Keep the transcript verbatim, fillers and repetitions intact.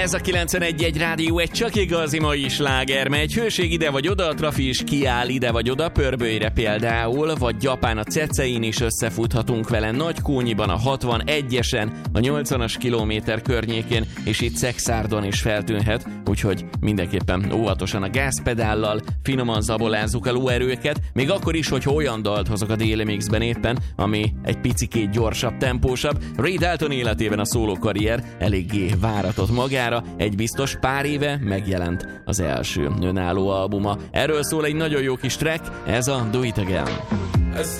Ez a kilencvenegy egy rádió, egy csak igazi mai sláger, megy hőség ide vagy oda, a trafi is kiáll ide vagy oda, Pörbölyre például, vagy Gyapán a Cecein is összefuthatunk vele, Nagykónyiban a hatvanegyesen, a nyolcvanas kilométer környékén, és itt Szekszárdon is feltűnhet, úgyhogy mindenképpen óvatosan a gázpedállal, finoman zabolázzuk a lóerőket, még akkor is, hogy olyan dalt hozok a Daily Mixben éppen, ami egy picikét gyorsabb, tempósabb. Ray Dalton életében a szólókarrier eléggé váratott magára, egy biztos, pár éve megjelent az első önálló albuma. Erről szól egy nagyon jó kis track, ez a Do It Again.